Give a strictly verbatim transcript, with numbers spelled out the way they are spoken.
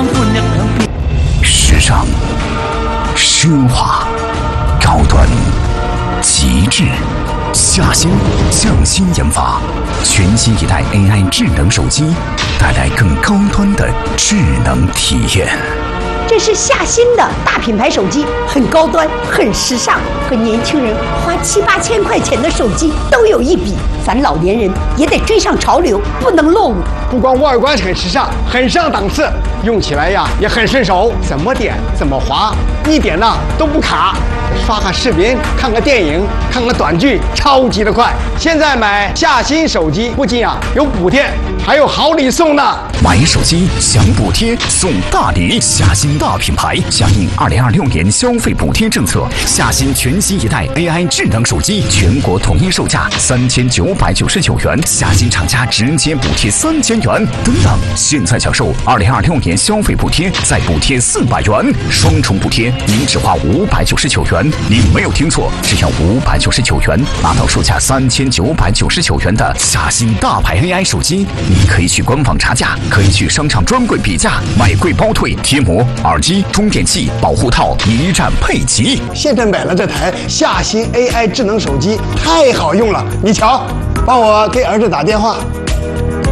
方不能比。 时尚、奢华、高端、极致。夏新匠心研发全新一代 A I 智能手机，带来更高端的智能体验。 这是夏新的大品牌手机，很高端，很时尚，和年轻人花七八千块钱的手机都有一比。咱老年人也得追上潮流，不能落伍。 不光外观很时尚，很上档次，用起来呀也很顺手，怎么点怎么滑，一点呢都不卡。刷个视频，看个电影，看个短剧，超级的快。现在买夏新手机，不仅啊有补贴，还有好礼送呢。 买手机享补贴送大礼，夏新大品牌响应二零二六年消费补贴政策，夏新全新一代 A I 智能手机全国统一售价三千九百九十九元，夏新厂家直接补贴三千元。等等，现在享受二零二六年消费补贴，再补贴四百元，双重补贴，您只花五百九十九元。你没有听错，只要五百九十九元，拿到售价三千九百九十九元的夏新大牌 A I 手机。你可以去官网查价，可以去商场专柜比价，买贵包退，贴膜、耳机、充电器、保护套一站配齐。 现在买了这台夏新 A I 智能手机，太好用了，你瞧，帮我给儿子打电话。